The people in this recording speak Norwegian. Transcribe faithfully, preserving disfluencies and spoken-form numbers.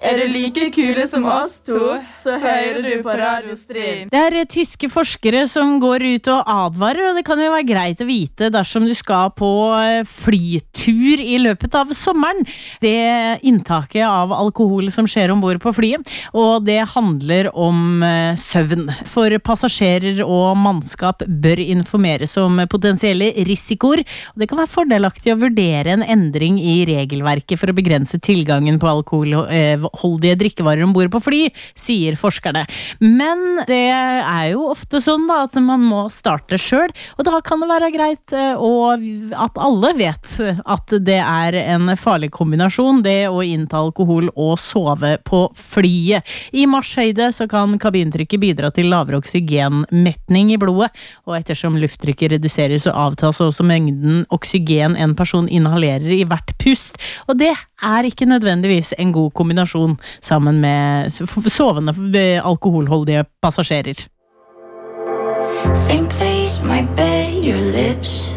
Er du like kule som oss to, så hører du på Radio Stryn. Det er tyske forskere som går ut og advarer, og det kan jo være greit å vite dersom du skal på flytur i løpet av sommeren. Det inntaket av alkohol som skjer ombord på flyet, og det handler om søvn. For passasjerer og mannskap bør informeres om potensielle risikoer, og det kan være fordelaktig å vurdere en endring i regelverket for å begrense tilgangen på alkoholholdige drikkevarer ombord på fly, sier forskerne. Men det er jo ofte sånn da, at man må starte selv, og da kan det være greit og at alle vet at det er en farlig kombinasjon, det å innta alkohol og sove på flyet. I marshøyde så kan kabintrykket bidra til lavere oksygenmetning i blodet, og ettersom lufttrykket reduseres så avtas også mengden oksygen en person inhalerer i hvert pust, og det er ikke nødvendigvis en god kombinasjon sammen med sovende alkoholholdige passasjerer. Same place, my bed, your lips